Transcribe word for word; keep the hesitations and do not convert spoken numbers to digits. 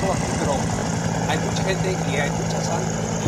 pasó aquí, pero hay mucha gente y hay mucha sal.